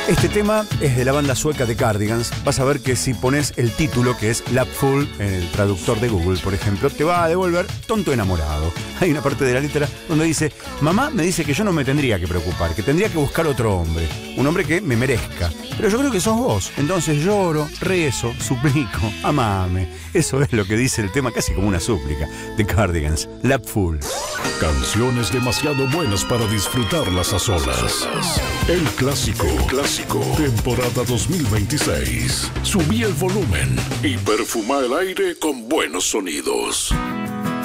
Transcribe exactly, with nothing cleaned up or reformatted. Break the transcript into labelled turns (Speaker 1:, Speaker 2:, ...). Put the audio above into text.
Speaker 1: Este tema es de la banda sueca The Cardigans. Vas a ver que si pones el título, que es Lapful, en el traductor de Google, por ejemplo, te va a devolver tonto enamorado. Hay una parte de la letra donde dice: mamá me dice que yo no me tendría que preocupar, que tendría que buscar otro hombre, un hombre que me merezca. Pero yo creo que sos vos. Entonces lloro, rezo, suplico, amame. Eso es lo que dice el tema, casi como una súplica. The Cardigans, Lapful.
Speaker 2: Canciones demasiado buenas para disfrutarlas a solas. El clásico, el clásico, temporada dos mil veintiséis. Subí el volumen y perfuma el aire con buenos sonidos.